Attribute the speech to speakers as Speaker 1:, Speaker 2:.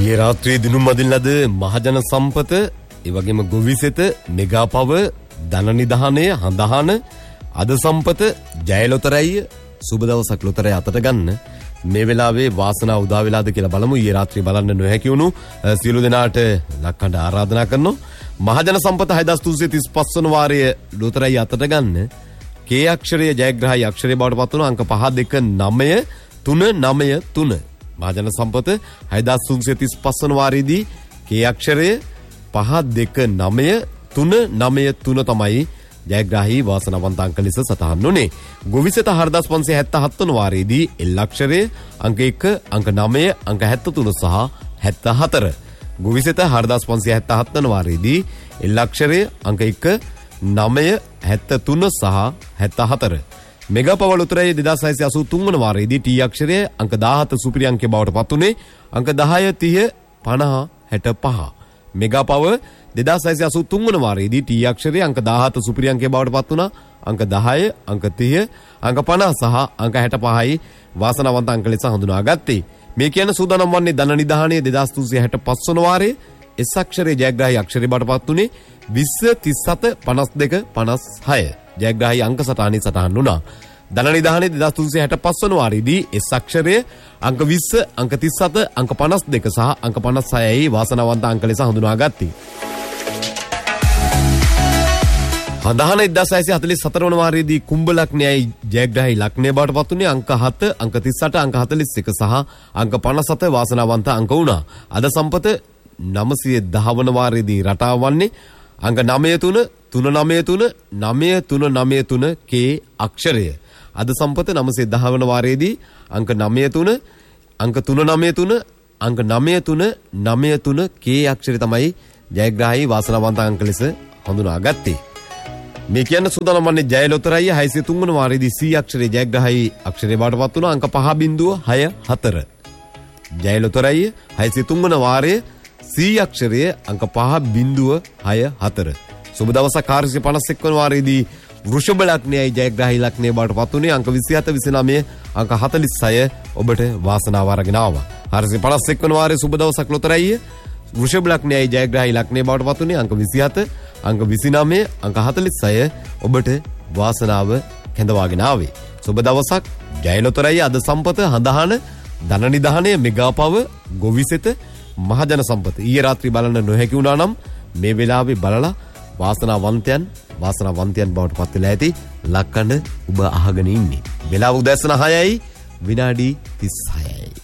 Speaker 1: ඊයේ රාත්‍රියේ දිනුම් මදින්නද මහජන සම්පත, ඒ වගේම ගොවිසෙත, මෙගා පව, ධන නිධානය, හඳහන, අද සම්පත, ජය ලොතරැයි සුබ දවසක් ලොතරැයි අතට ගන්න. මේ වෙලාවේ වාසනාව උදා වෙලාද කියලා බලමු. ඊයේ රාත්‍රියේ බලන්න නොහැකි වුණු සියලු දෙනාට ලක්කඬ ආරාධනා කරනවා. මහජන සම්පත 6335 වන වාරයේ ලොතරැයි අතට ගන්න. කේ අක්ෂරයේ ජයග්‍රහයි අක්ෂරයේ බවට පත් වුණා. අංක 52933993. මහජන සම්පත 6335 වන වාරයේදී කේ අක්ෂරයේ 529393 තමයි ජයග්‍රාහී වාසනාවන්ත අංක ලෙස සටහන් වුණේ. ගොවිසෙත 4577 වන වාරයේදී එල් අක්ෂරයේ අංක 1, අංක 9, අංක 73 සහ 74. ගොවිසෙත 4577 වන වාරයේදී එල් අක්ෂරයේ අංක 1, 9, 73 සහ 74. මෙගා පව ලොතරැයි 2683 වන වාරයේදී ටී අක්ෂරයේ අංක 17 සුපිරි අංකයේ බවට පත් වුණේ. අංක 10, 30, 50, 65. මෙගා පව 2683 වන වාරයේදී ටී අක්ෂරයේ අංක 17 සුපිරි අංකයේ බවට පත් වුණා. අංක 10, අංක 30, අංක 50 සහ අංක 65යි වාසනාවන්ත අංක ලෙස හඳුනාගත්තේ. මේ කියන සූදානම් වන්නේ ධන නිධානයේ 2365 වන වාරයේ එස් අක්ෂරයේ ජයග්‍රාහී අක්ෂරයේ බවට පත් වුණේ 20, 37, 52, 56. ජයග්‍රාහී අංක සටහනේ සටහන් වුණා. ධන නිධානයේ 2365 වන වාරයේදී එස් අක්ෂරයේ අංක 20, අංක 37, අංක 52 සහ අංක 56යි වාසනාවන්ත අංක ලෙස හඳුනාගත්තේ. හඳහන 1644 වන වාරයේදී කුම්භ ලග්නයයි ජයග්‍රාහී ලග්නයේ බවට පත් වුණේ. අංක 7, අංක 38, අංක 41 සහ අංක 57 වාසනාවන්ත අංක වුණා. අද සම්පත 910 වන වාරයේදී රටාව වන්නේ අංක 93, 393, 9393 කේ අක්ෂරය. අද සම්පත 910 වන වාරයේදී අංක 93, අංක 393, අංක 9393 කේ අක්ෂරය තමයි ජයග්‍රාහී වාසනාවන්ත අංක ලෙස හඳුනාගත්තේ. මේ කියන සූදානම් වන්නේ ජය ලොතරැයි 603 වන වාරයේදී සී අක්ෂරයේ ජයග්‍රාහී අක්ෂරයේ බවට පත් වුණා. අංක 5.64. ජය ලොතරැයි 603 වන වාරයේ සී අක්ෂරයේ අංක 5.64. සුබ දවසක් 451 වන වාරයේදී වෘෂභ ලග්නයයි ජයග්‍රාහී ලග්නයේ බවට පත් වුණේ. අංක 27, 29, අංක 46 ඔබට වාසනාව අරගෙන ආවා. 451 වන වාරයේ සුබ දවසක් ලොතරැයි වෘෂභ ලග්නයයි ජයග්‍රාහී ලග්නයේ බවට පත් වුණේ. අංක 27, අංක 29, අංක 46 ඔබට වාසනාව කැඳවාගෙන ආවේ. සුබ දවසක්. ජය ලොතරැයි අද සම්පත, හඳහන, ධන නිධානය, මෙගා පව, ගොවිසෙත, මහජන සම්පත ඊයේ රාත්‍රී බලන්න නොහැකි වුණා නම් මේ වෙලාවේ බලලා වාසනාවන්තයන් බවට පත් වෙලා ඇති ලක්කඬ ඔබ අහගෙන ඉන්නේ. වෙලාව උදෑසන 6යි විනාඩි 36යි.